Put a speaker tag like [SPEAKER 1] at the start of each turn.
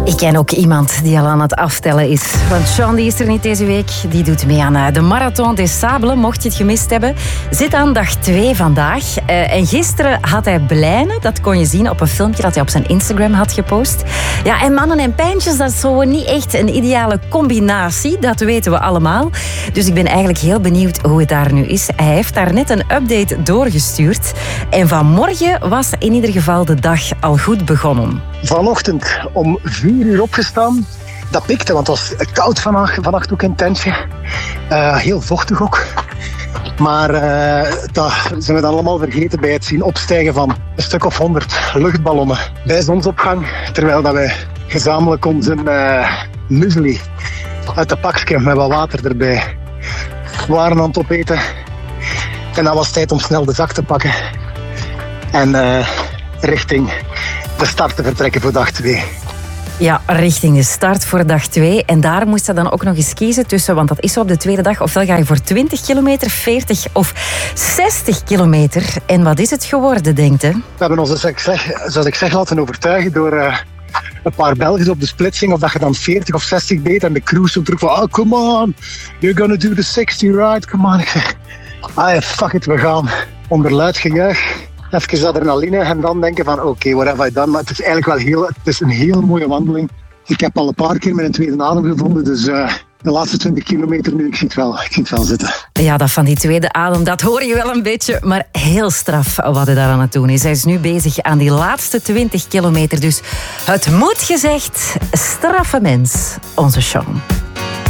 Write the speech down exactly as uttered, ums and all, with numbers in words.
[SPEAKER 1] Ik ken ook iemand die al aan het aftellen is. Want Sean die is er niet deze week. Die doet mee aan de Marathon des Sables, mocht je het gemist hebben. Zit aan dag twee vandaag. Uh, en gisteren had hij blijnen. Dat kon je zien op een filmpje dat hij op zijn Instagram had gepost. Ja, en mannen en pijntjes, dat is zo niet echt een ideale combinatie. Dat weten we allemaal. Dus ik ben eigenlijk heel benieuwd hoe het daar nu is. Hij heeft daar net een update doorgestuurd. En vanmorgen was in ieder geval de dag al goed begonnen.
[SPEAKER 2] Vanochtend om vier uur opgestaan. Dat pikte, want het was koud vannacht, vannacht ook in het tentje. Uh, heel vochtig ook. Maar uh, dat zijn we dan allemaal vergeten bij het zien opstijgen van een stuk of honderd luchtballonnen bij zonsopgang. Terwijl dat wij gezamenlijk onze uh, muesli uit de pakje met wat water erbij waren aan het opeten. En dan was het tijd om snel de zak te pakken. En uh, richting de start te vertrekken voor dag twee.
[SPEAKER 1] Ja, richting de start voor dag twee. En daar moest je dan ook nog eens kiezen tussen, want dat is zo op de tweede dag, ofwel ga je voor twintig kilometer, veertig of zestig kilometer. En wat is het geworden, denkt u?
[SPEAKER 2] We hebben ons, zoals ik zeg, zoals ik zeg laten overtuigen door uh, een paar Belgen op de splitsing, of dat je dan veertig of zestig deed. En de crew stond terug van, oh, come on, you're gonna do the sixty ride, come on. Ik zeg, ah, fuck it, we gaan. Onder luid gejuich. Even adrenaline en dan denken van oké, okay, what have I done? Maar het is eigenlijk wel heel, het is een heel mooie wandeling. Ik heb al een paar keer met een tweede adem gevonden, dus uh, de laatste twintig kilometer nu, ik zie het wel, ik zie het wel zitten.
[SPEAKER 1] Ja, dat van die tweede adem, dat hoor je wel een beetje, maar heel straf wat hij daar aan het doen is. Hij is nu bezig aan die laatste twintig kilometer, dus het moet gezegd, straffe mens, onze Sean.